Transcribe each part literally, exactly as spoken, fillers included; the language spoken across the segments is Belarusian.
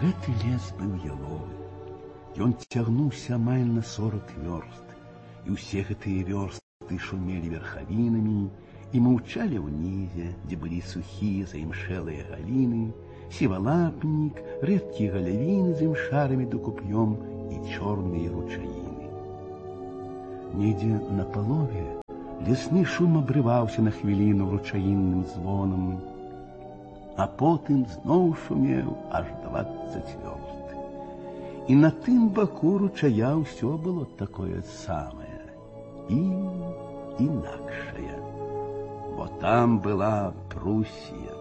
Гэты лес быў яловы. Ён цягнуўся амаль на сорок вёрст, і ўсе гэтыя вёрсты шумелі верхавінамі і маўчалі ўнізе, дзе былі сухія заімшэлыя галіны, сівалапнік, рэдкія галявіны з імшарамі ды куп'ём і чорныя ручаіны. Недзе на палове лесны шум абрываўся на хвіліну ручаінным звонам, а потым зноў шумеў аж дваццаць вёрст. І на тым баку ручая ўсё было такое самае і інакшае, бо там была Прусія.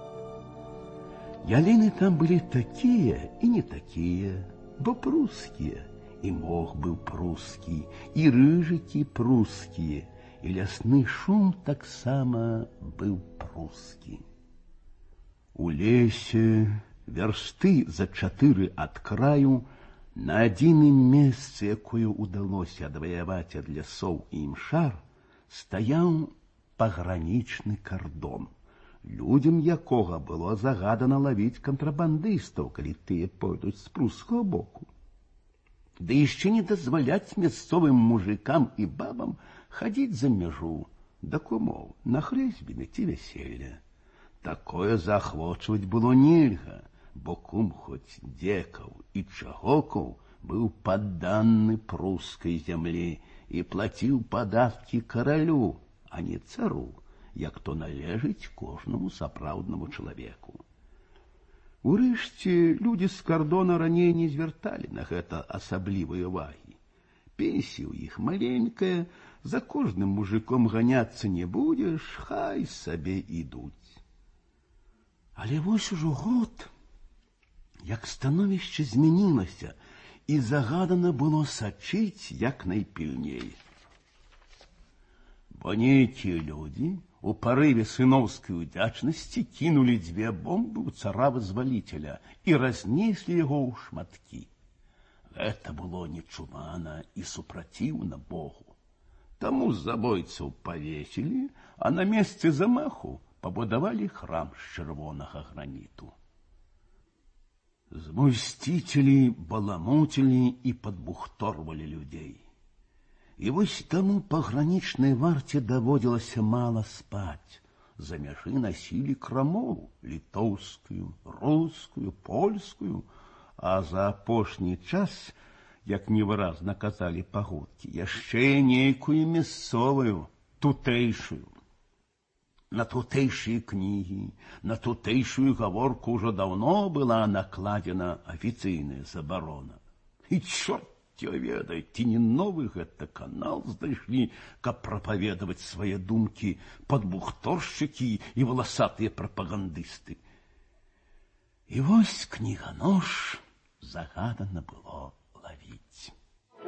Яліны там былі такія і не такія, бо прускія, і мох быў прускі, і рыжыкі прускія, і лясны шум таксама быў прускі. У лесе вярсты за чатыры ад краю на адзіным месцы, якое ўдалося адваяваць ад лясоў і імшар, стаяў пагранічны кардон, людзям якога было загадана лавіць кантрабандыстаў, калі тыя пойдуць з прускага боку. Ды яшчэ не дазваляць мясцовым мужикам і бабам хадзіць за мяжу да кумоў на хрэсьбіны ці вяселля. Такое заахвочваць было нельга, бо кум хоць дзекаў і чагокаў быў падданы прускай зямлі і плаціў падаткі каралю, а не цару, як то належыць кожнаму сапраўднаму чалавеку. Урэшце, людзі з кардона раней не звярталі на гэта асаблівай увагі. Пенсія ў іх маленькая, за кожным мужиком ганяцца не будзеш, хай сабе ідуць. Але вось ужо год, як становішча змянілася, і загадана было сачыць як найпільней. Бо нейкія людзі у парыве сыноўскай удзячнасці кінулі дзве бомбы ў цара-вызваліцеля і разнеслі яго ў шматкі. Гэта было нечувана і супраціўна Богу. Таму забойцаў павесілі, а на месцы замаху пабудавалі храм з чырвонага граніту. Змусціцелі баламуцілі і падбухторвалі людзей. І вось таму пагранічнай варце даводзілася мала спаць. За мяжы насілі крамову літоўскую, рускую, польскую, а за апошні час, як невыразна казалі пагодкі, яшчэ нейкую мясцовую, тутэйшую. На тутэйшыя кнігі, на тутэйшую гаворку ўжо даўно была накладзена афіцыйная забарона. І чорт цё ведае, ці не новы гэта канал знайшлі, каб прапаведаваць свае думкі падбухторшчыкі і валасатыя прапагандысты. І вось кніганож загадана было лавіць.